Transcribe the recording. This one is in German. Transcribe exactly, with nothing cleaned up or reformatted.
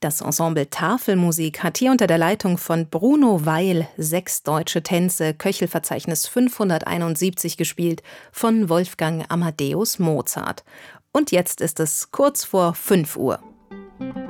Das Ensemble Tafelmusik hat hier unter der Leitung von Bruno Weil sechs deutsche Tänze, Köchelverzeichnis fünfhunderteinundsiebzig, gespielt von Wolfgang Amadeus Mozart. Und jetzt ist es kurz vor fünf Uhr.